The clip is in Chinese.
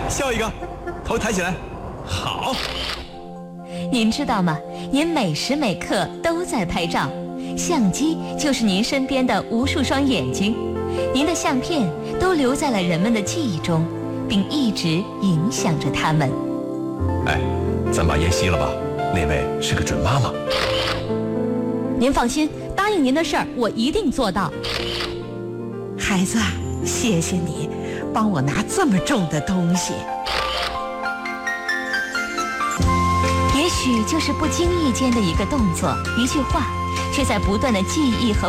笑一个，头抬起来，好。 您知道吗？您每时每刻都在拍照，相机就是您身边的无数双眼睛，您的相片都留在了人们的记忆中，并一直影响着他们。 哎，咱把烟熄了吧，那位是个准妈妈。 您放心，答应您的事儿我一定做到。 孩子，谢谢你帮我拿这么重的东西。 也许就是不经意间的一个动作，一句话，却在不断的记忆和